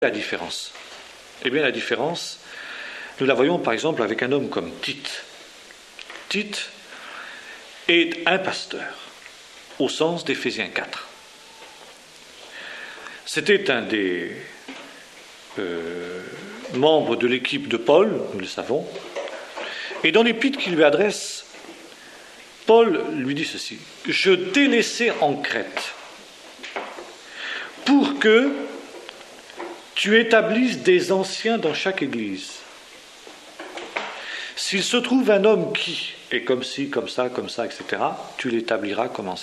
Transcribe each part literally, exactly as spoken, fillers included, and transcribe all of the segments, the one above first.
La différence. Eh bien, la différence, nous la voyons par exemple avec un homme comme Tite. Tite est un pasteur, au sens d'Éphésiens quatre. C'était un des euh, membres de l'équipe de Paul, nous le savons, et dans l'épître qu'il lui adresse, Paul lui dit ceci: « Je t'ai laissé en Crète pour que tu établisses des anciens dans chaque église. S'il se trouve un homme qui est comme ci, comme ça, comme ça, et cetera, tu l'établiras comme ancien. »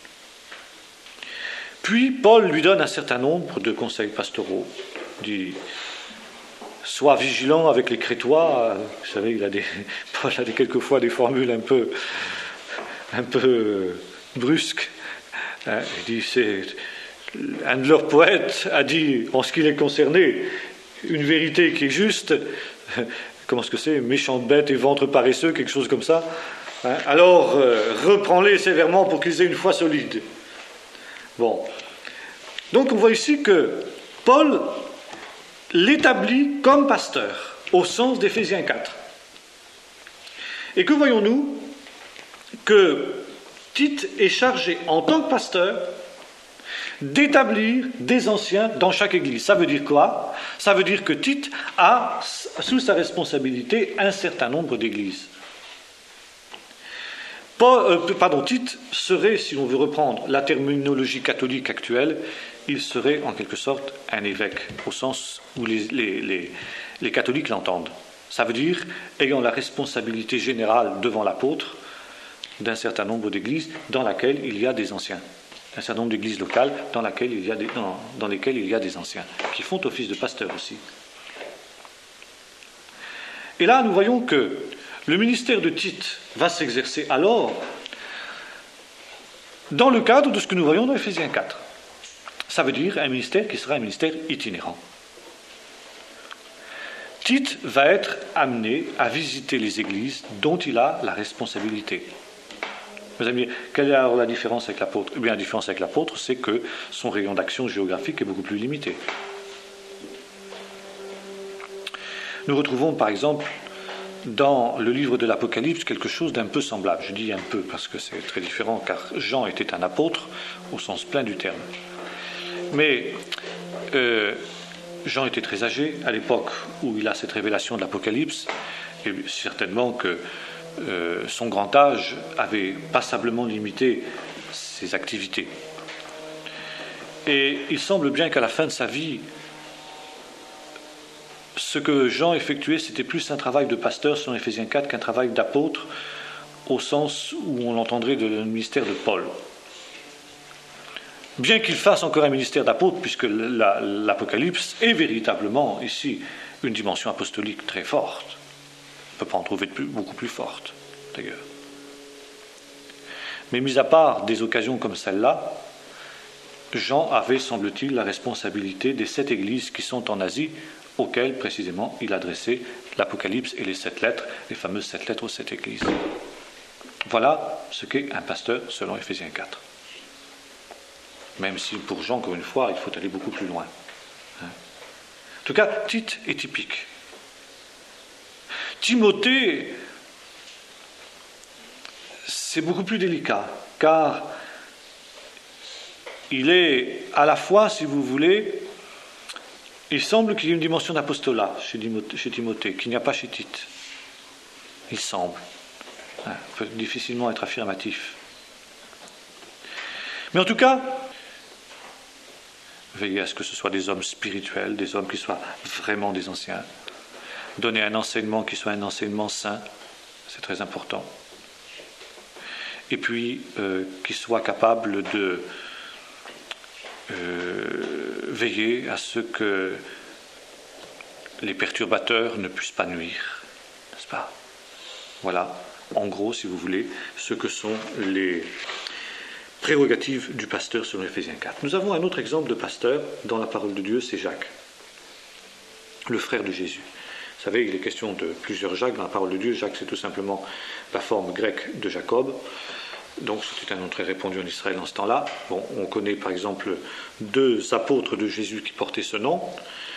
Puis Paul lui donne un certain nombre de conseils pastoraux. Il dit: sois vigilant avec les Crétois. Vous savez, il a des, Paul a des, quelquefois des formules un peu, un peu brusques. Il dit, c'est, un de leurs poètes a dit, en ce qui les concernait, une vérité qui est juste. Comment est-ce que c'est? Méchante bête et ventre paresseux, quelque chose comme ça. Alors, euh, reprends-les sévèrement pour qu'ils aient une foi solide. Bon. Donc, on voit ici que Paul l'établit comme pasteur, au sens d'Éphésiens quatre. Et que voyons-nous? Que Tite est chargé, en tant que pasteur, d'établir des anciens dans chaque église. Ça veut dire quoi? Ça veut dire que Tite a sous sa responsabilité un certain nombre d'églises. Paul, euh, pardon, Tite serait, si on veut reprendre la terminologie catholique actuelle, il serait en quelque sorte un évêque, au sens où les, les, les, les catholiques l'entendent. Ça veut dire ayant la responsabilité générale devant l'apôtre d'un certain nombre d'églises dans lesquelles il y a des anciens. Un certain nombre d'églises locales dans, laquelle il y a des, dans, dans lesquelles il y a des anciens, qui font office de pasteur aussi. Et là, nous voyons que le ministère de Tite va s'exercer alors dans le cadre de ce que nous voyons dans Éphésiens quatre. Ça veut dire un ministère qui sera un ministère itinérant. Tite va être amené à visiter les églises dont il a la responsabilité. Mes amis, quelle est alors la différence avec l'apôtre? Eh bien, la différence avec l'apôtre, c'est que son rayon d'action géographique est beaucoup plus limité. Nous retrouvons, par exemple, dans le livre de l'Apocalypse, quelque chose d'un peu semblable. Je dis un peu parce que c'est très différent, car Jean était un apôtre au sens plein du terme. Mais euh, Jean était très âgé à l'époque où il a cette révélation de l'Apocalypse, et certainement que Euh, son grand âge avait passablement limité ses activités. Et il semble bien qu'à la fin de sa vie, ce que Jean effectuait, c'était plus un travail de pasteur selon Éphésiens quatre qu'un travail d'apôtre, au sens où on l'entendrait de le ministère de Paul. Bien qu'il fasse encore un ministère d'apôtre, puisque la, l'Apocalypse est véritablement ici une dimension apostolique très forte. On ne peut pas en trouver de plus, beaucoup plus forte, d'ailleurs. Mais mis à part des occasions comme celle-là, Jean avait, semble-t-il, la responsabilité des sept églises qui sont en Asie, auxquelles, précisément, il adressait l'Apocalypse et les sept lettres, les fameuses sept lettres aux sept églises. Voilà ce qu'est un pasteur selon Éphésiens quatre. Même si, pour Jean, encore une fois, il faut aller beaucoup plus loin. En tout cas, Tite est typique. Timothée, c'est beaucoup plus délicat, car il est à la fois, si vous voulez, il semble qu'il y ait une dimension d'apostolat chez Timothée, chez Timothée qu'il n'y a pas chez Tite. Il semble. Ça peut difficilement être affirmatif. Mais en tout cas, veillez à ce que ce soit des hommes spirituels, des hommes qui soient vraiment des anciens. Donner un enseignement qui soit un enseignement saint, c'est très important. Et puis, euh, qui soit capable de euh, veiller à ce que les perturbateurs ne puissent pas nuire, n'est-ce pas? Voilà, en gros, si vous voulez, ce que sont les prérogatives du pasteur selon Éphésiens quatre. Nous avons un autre exemple de pasteur dans la parole de Dieu, c'est Jacques, le frère de Jésus. Vous savez, il est question de plusieurs Jacques dans la parole de Dieu. Jacques, c'est tout simplement la forme grecque de Jacob. Donc c'était un nom très répandu en Israël en ce temps-là. Bon, on connaît par exemple deux apôtres de Jésus qui portaient ce nom.